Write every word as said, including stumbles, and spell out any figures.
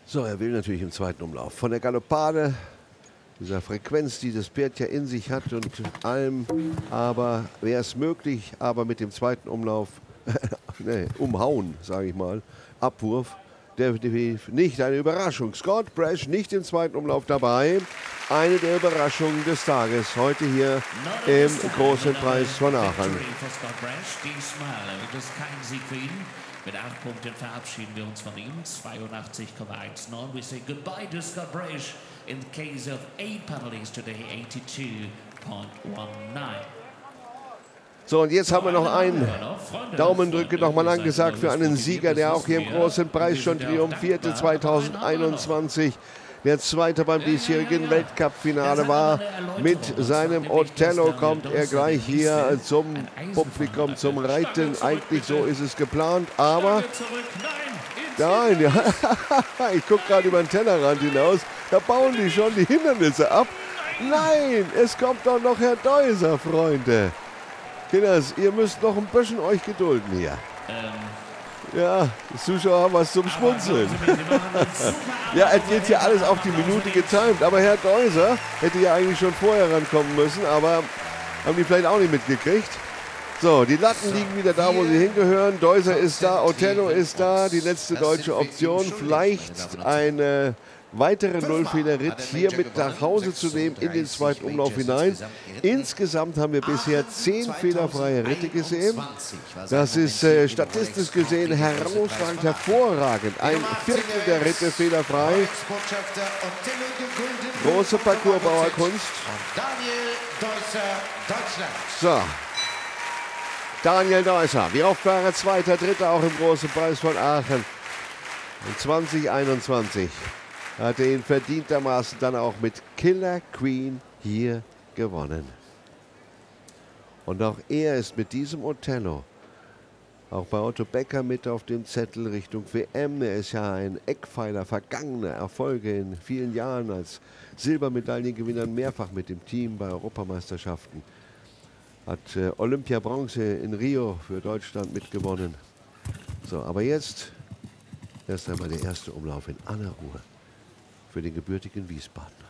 So, er will natürlich im zweiten Umlauf. Von der Galoppade, dieser Frequenz, die das Pferd ja in sich hat und allem, aber wäre es möglich, aber mit dem zweiten Umlauf, nee, umhauen, sage ich mal, Abwurf, definitiv nicht eine Überraschung. Scott Brash nicht im zweiten Umlauf dabei. Eine der Überraschungen des Tages heute hier im großen Preis von Aachen. Mit acht Punkten verabschieden wir uns von ihm. zweiundachtzig Komma neunzehn. We say goodbye to Scott Brash. In the case of eight penalties today, eighty-two point nineteen. So, und jetzt haben wir noch einen Daumendrücke nochmal angesagt für einen Sieger, der auch hier im großen Preis schon triumphierte zweitausendeinundzwanzig. Der Zweite beim diesjährigen Weltcup-Finale war. Mit seinem Othello kommt er gleich hier zum Publikum, zum Reiten. Eigentlich so ist es geplant, aber nein, ja, ich gucke gerade über den Tellerrand hinaus, da bauen die schon die Hindernisse ab. Nein, es kommt doch noch Herr Deuser, Freunde. Kinders, ihr müsst noch ein bisschen euch gedulden hier. Ja, die Zuschauer haben was zum Schmunzeln. Ja, es geht hier alles auf die Minute getimt. Aber Herr Deuser hätte ja eigentlich schon vorher rankommen müssen, aber haben die vielleicht auch nicht mitgekriegt. So, die Latten liegen wieder da, wo sie hingehören. Deuser ist da, Othello ist da, die letzte deutsche Option. Vielleicht eine weitere Nullfehler-Ritt hier mit nach Hause zu nehmen in den zweiten Umlauf hinein. Insgesamt haben wir bisher zehn fehlerfreie Ritte gesehen. Das ist äh, statistisch gesehen herausragend, hervorragend. Ein Viertel der Ritte fehlerfrei. Große Parcoursbauerkunst. So. Daniel Deuser, wie oft war er Zweiter, Dritter auch im großen Preis von Aachen. Und zwanzig einundzwanzig. Hat er ihn verdientermaßen dann auch mit Killer Queen hier gewonnen. Und auch er ist mit diesem Othello, auch bei Otto Becker mit auf dem Zettel Richtung W M. Er ist ja ein Eckpfeiler vergangener Erfolge in vielen Jahren als Silbermedaillengewinner, mehrfach mit dem Team bei Europameisterschaften. Hat äh, Olympia-Bronze in Rio für Deutschland mitgewonnen. So, aber jetzt erst einmal der erste Umlauf in aller Ruhe für den gebürtigen Wiesbadener.